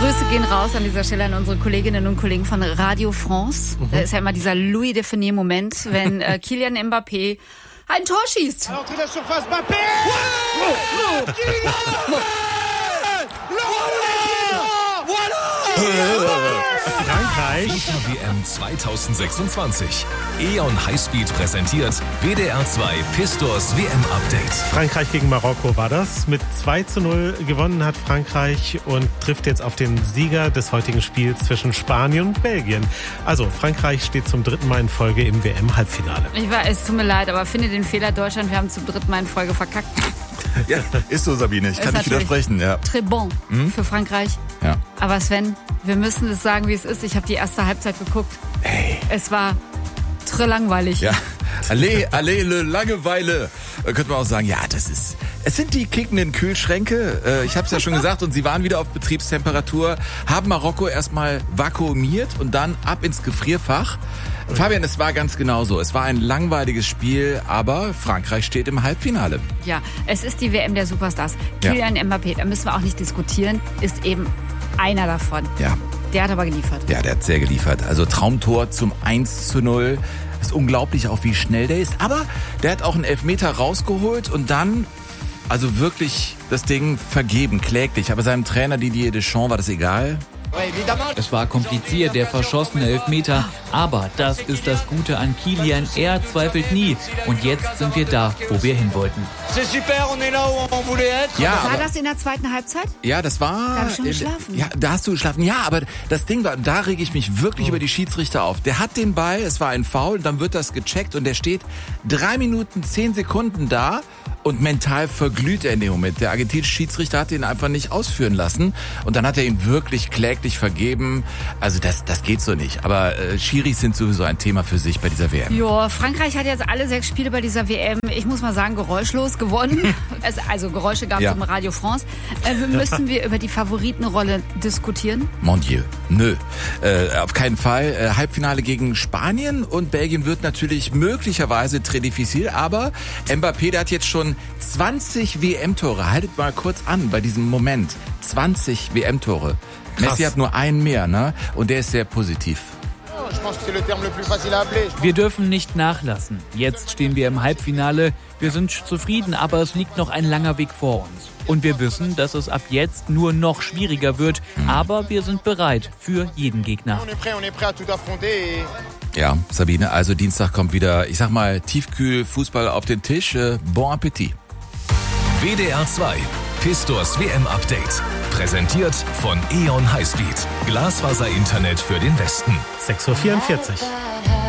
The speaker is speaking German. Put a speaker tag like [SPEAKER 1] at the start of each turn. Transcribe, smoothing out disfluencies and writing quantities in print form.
[SPEAKER 1] Grüße gehen raus an dieser Stelle an unsere Kolleginnen und Kollegen von Radio France. Da ist ja immer dieser Louis Definier-Moment, wenn Kylian Mbappé ein Tor schießt.
[SPEAKER 2] Frankreich.
[SPEAKER 3] FIFA-WM 2026. E.ON Highspeed präsentiert WDR 2 Pistors WM-Update.
[SPEAKER 2] Frankreich gegen Marokko war das. Mit 2:0 gewonnen hat Frankreich und trifft jetzt auf den Sieger des heutigen Spiels zwischen Spanien und Belgien. Also Frankreich steht zum 3. Mal in Folge im WM-Halbfinale.
[SPEAKER 1] Es tut mir leid, aber finde den Fehler Deutschland, wir haben zum 3. Mal in Folge verkackt.
[SPEAKER 4] Ja, ist so, Sabine. Ich kann nicht widersprechen. Ja.
[SPEAKER 1] Très bon für Frankreich.
[SPEAKER 4] Ja.
[SPEAKER 1] Aber Sven, wir müssen es sagen, wie es ist. Ich habe die erste Halbzeit geguckt.
[SPEAKER 4] Ey.
[SPEAKER 1] Es war très langweilig.
[SPEAKER 4] Ja. Allez, le Langeweile. Könnte man auch sagen, ja, es sind die kickenden Kühlschränke. Ich habe es ja schon gesagt und sie waren wieder auf Betriebstemperatur. Haben Marokko erstmal vakuumiert und dann ab ins Gefrierfach. Fabian, es war ganz genauso. Es war ein langweiliges Spiel, aber Frankreich steht im Halbfinale.
[SPEAKER 1] Ja, es ist die WM der Superstars. Kylian Mbappé, da müssen wir auch nicht diskutieren, ist eben einer davon.
[SPEAKER 4] Ja.
[SPEAKER 1] Der hat aber geliefert.
[SPEAKER 4] Ja, der hat sehr geliefert. Also Traumtor zum 1:0. Ist unglaublich auch, wie schnell der ist. Aber der hat auch einen Elfmeter rausgeholt und dann, also wirklich das Ding vergeben, kläglich. Aber seinem Trainer Didier Deschamps war das egal.
[SPEAKER 5] Es war kompliziert, der verschossene Elfmeter, aber das ist das Gute an Kylian, er zweifelt nie. Und jetzt sind wir da, wo wir hin wollten.
[SPEAKER 4] Ja,
[SPEAKER 1] War das in der zweiten Halbzeit?
[SPEAKER 4] Ja, das war...
[SPEAKER 1] Da habe ich schon geschlafen.
[SPEAKER 4] Ja, da hast du geschlafen. Ja, aber das Ding war, da rege ich mich wirklich über die Schiedsrichter auf. Der hat den Ball, es war ein Foul, dann wird das gecheckt und der steht 3 Minuten 10 Sekunden da und mental verglüht er in dem Moment. Der argentinische Schiedsrichter hat ihn einfach nicht ausführen lassen und dann hat er ihn wirklich kläglich vergeben. Also das geht so nicht. Aber Schiris sind sowieso ein Thema für sich bei dieser WM.
[SPEAKER 1] Ja, Frankreich hat jetzt alle 6 Spiele bei dieser WM, ich muss mal sagen, geräuschlos gewonnen. Also Geräusche gab es im Radio France. Müssen wir über die Favoritenrolle diskutieren?
[SPEAKER 4] Mon Dieu, nö. Auf keinen Fall. Halbfinale gegen Spanien und Belgien wird natürlich möglicherweise très difficile, aber Mbappé, der hat jetzt schon 20 WM-Tore. Haltet mal kurz an bei diesem Moment. 20 WM-Tore. Messi hat nur einen mehr, ne? Und der ist sehr positiv.
[SPEAKER 5] Wir dürfen nicht nachlassen. Jetzt stehen wir im Halbfinale. Wir sind zufrieden, aber es liegt noch ein langer Weg vor uns. Und wir wissen, dass es ab jetzt nur noch schwieriger wird. Aber wir sind bereit für jeden Gegner.
[SPEAKER 4] Ja, Sabine, also Dienstag kommt wieder, ich sag mal, Tiefkühl-Fußball auf den Tisch. Bon Appetit.
[SPEAKER 3] WDR 2 Pistors WM-Update. Präsentiert von E.ON Highspeed. Glasfaser-Internet für den Westen.
[SPEAKER 2] 6:44 Uhr.